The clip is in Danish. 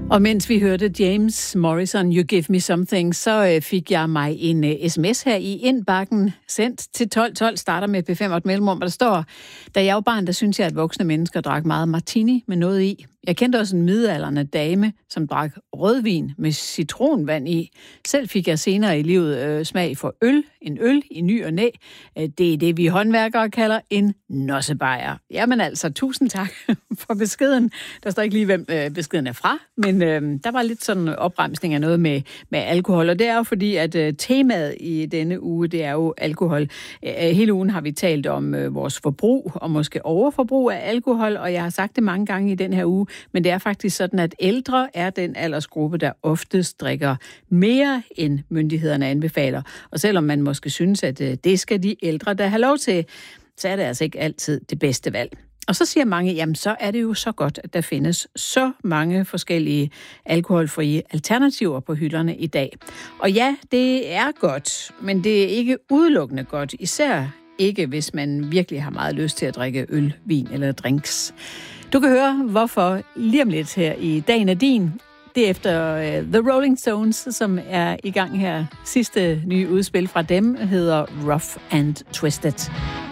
Og mens vi hørte James Morrison, You Give Me Something, så fik jeg mig en sms her i indbakken, sendt til 1212, starter med P5 og et mellemrum, hvor der står, da jeg var barn, der synes jeg, at voksne mennesker drak meget martini med noget i. Jeg kendte også en midaldrende dame, som drak rødvin med citronvand i. Selv fik jeg senere i livet smag for øl. En øl i ny og næ. Det er det, vi håndværkere kalder en nossebajer. Jamen altså, tusind tak for beskeden. Der står ikke lige, hvem beskeden er fra, men der var lidt sådan en opremsning af noget med alkohol. Og det er jo fordi, at temaet i denne uge, det er jo alkohol. Hele ugen har vi talt om vores forbrug, og måske overforbrug af alkohol, og jeg har sagt det mange gange i den her uge, men det er faktisk sådan, at ældre er den aldersgruppe, der oftest drikker mere, end myndighederne anbefaler. Og selvom man måske synes, at det skal de ældre da have lov til, så er det altså ikke altid det bedste valg. Og så siger mange, jamen så er det jo så godt, at der findes så mange forskellige alkoholfrie alternativer på hylderne i dag. Og ja, det er godt, men det er ikke udelukkende godt, især ikke hvis man virkelig har meget lyst til at drikke øl, vin eller drinks. Du kan høre, hvorfor lige om lidt her i Dagen er din. Det er efter The Rolling Stones, som er i gang her. Sidste nye udspil fra dem hedder Rough and Twisted.